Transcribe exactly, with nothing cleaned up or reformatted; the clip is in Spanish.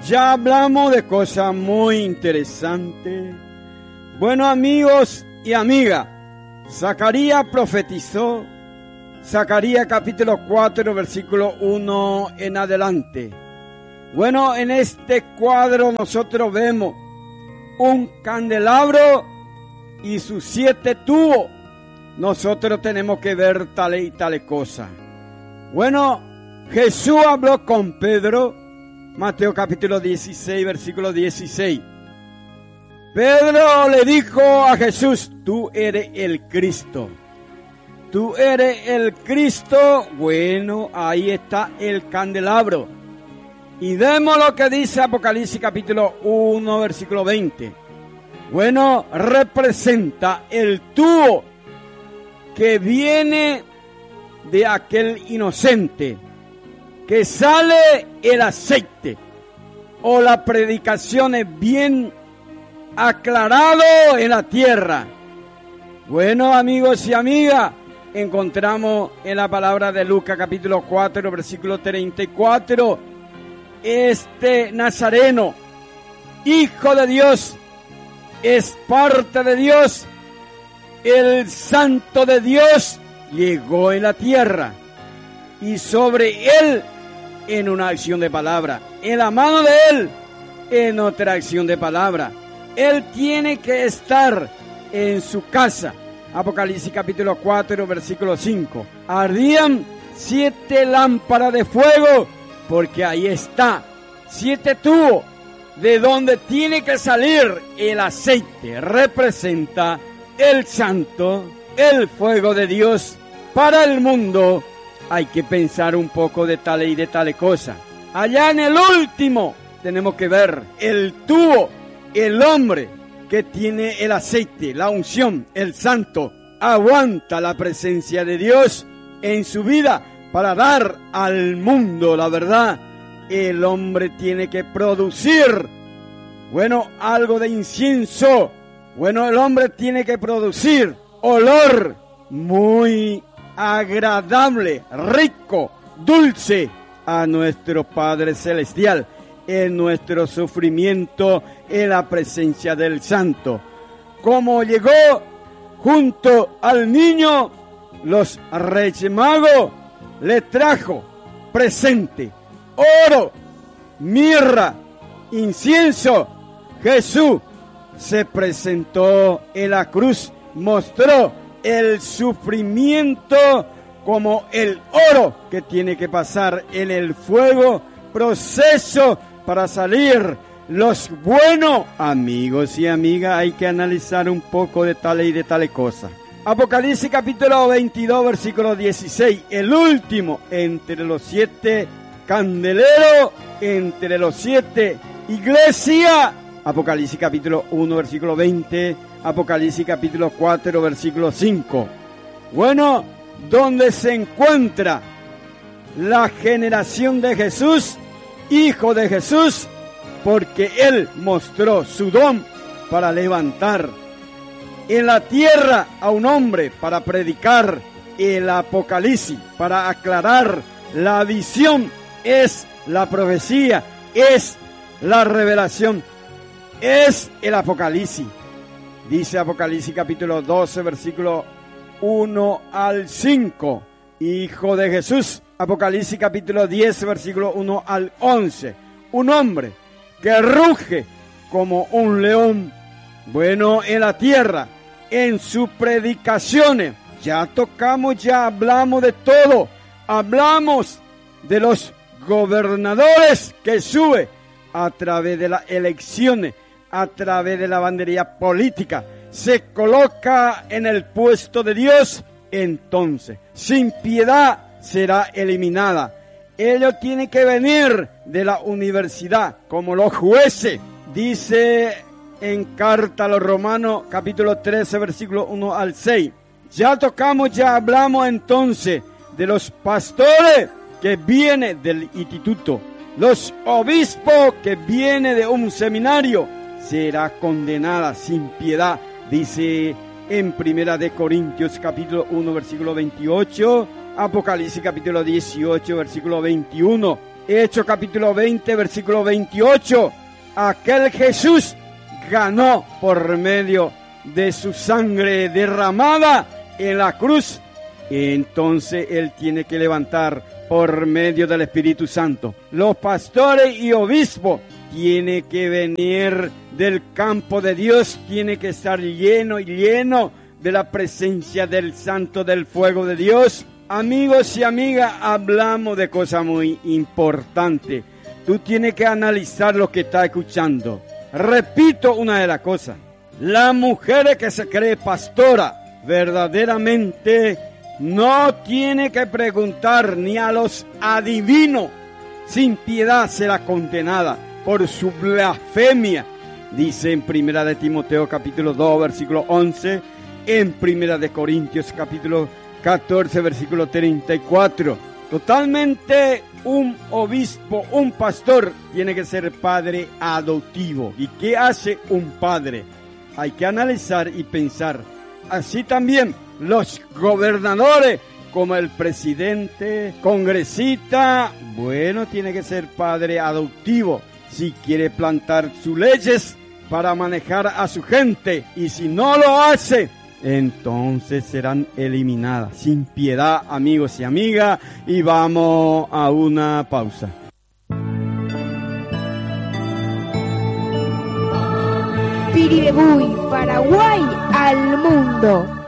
ya hablamos de cosas muy interesantes. Bueno, amigos y amigas, Zacarías profetizó, Zacarías capítulo cuatro, versículo uno en adelante. Bueno, en este cuadro nosotros vemos un candelabro y sus siete tubos. Nosotros tenemos que ver tales y tales cosas. Bueno, Jesús habló con Pedro, Mateo capítulo dieciséis, versículo dieciséis. Pedro le dijo a Jesús, tú eres el Cristo. Tú eres el Cristo. Bueno, ahí está el candelabro. Y vemos lo que dice Apocalipsis capítulo uno, versículo veinte. Bueno, representa el tubo que viene de aquel inocente, que sale el aceite, o la predicación es bien aclarado en la tierra. Bueno, amigos y amigas, encontramos en la palabra de Lucas capítulo cuatro, versículo treinta y cuatro, este Nazareno, hijo de Dios, es parte de Dios, el santo de Dios llegó en la tierra, y sobre él en una acción de palabra, en la mano de él en otra acción de palabra. Él tiene que estar en su casa. Apocalipsis capítulo cuatro, versículo cinco. Ardían siete lámparas de fuego, porque ahí está, siete tubos, de donde tiene que salir el aceite. Representa el santo, el fuego de Dios para el mundo. Hay que pensar un poco de tal y de tal cosa. Allá en el último tenemos que ver el tubo, el hombre que tiene el aceite, la unción, el santo, aguanta la presencia de Dios en su vida para dar al mundo la verdad. El hombre tiene que producir, bueno, algo de incienso. Bueno, el hombre tiene que producir olor muy agradable, rico, dulce a nuestro Padre Celestial en nuestro sufrimiento, en la presencia del Santo. Como llegó junto al niño, los Reyes Magos le trajo presente, oro, mirra, incienso. Jesús se presentó en la cruz, mostró el sufrimiento como el oro que tiene que pasar en el fuego, proceso para salir los buenos. Amigos y amigas, hay que analizar un poco de tal y de tal cosa. Apocalipsis capítulo veintidós, versículo dieciséis, el último entre los siete candeleros, entre los siete iglesias. Apocalipsis capítulo uno, versículo veinte, Apocalipsis capítulo cuatro, versículo cinco. Bueno, donde se encuentra la generación de Jesús, hijo de Jesús, porque Él mostró su don para levantar en la tierra a un hombre para predicar el Apocalipsis, para aclarar la visión, es la profecía, es la revelación, es el Apocalipsis. Dice Apocalipsis capítulo doce, versículo uno al cinco, hijo de Jesús. Apocalipsis capítulo diez, versículo uno al once, un hombre que ruge como un león. Bueno, en la tierra, en sus predicaciones, ya tocamos, ya hablamos de todo. Hablamos de los gobernadores que sube a través de las elecciones, a través de la bandería política, se coloca en el puesto de Dios, entonces, sin piedad será eliminada. Ellos tienen que venir de la universidad, como los jueces. Dice en carta a los Romanos, capítulo trece, versículo uno al seis. Ya tocamos, ya hablamos entonces de los pastores que vienen del instituto. Los obispos que vienen de un seminario. Será condenada sin piedad, dice en Primera de Corintios capítulo uno, versículo veintiocho, Apocalipsis capítulo dieciocho, versículo veintiuno. Hechos capítulo veinte, versículo veintiocho. Aquel Jesús ganó por medio de su sangre derramada en la cruz. Entonces Él tiene que levantar por medio del Espíritu Santo. Los pastores y obispos tienen que venir del campo de Dios, tiene que estar lleno y lleno de la presencia del Santo, del fuego de Dios. Amigos y amigas, hablamos de cosas muy importantes. Tú tienes que analizar lo que estás escuchando. Repito una de las cosas. La mujer que se cree pastora verdaderamente no tiene que preguntar ni a los adivinos. Sin piedad será condenada por su blasfemia. Dice en Primera de Timoteo capítulo dos, versículo once. En Primera de Corintios capítulo catorce, versículo treinta y cuatro. Totalmente un obispo, un pastor, tiene que ser padre adoptivo. ¿Y qué hace un padre? Hay que analizar y pensar. Así también los gobernadores, como el presidente, congresista, bueno, tiene que ser padre adoptivo. Si quiere plantar sus leyes para manejar a su gente, y si no lo hace, entonces serán eliminadas. Sin piedad, amigos y amigas, y vamos a una pausa. Piribebuy, Paraguay al mundo.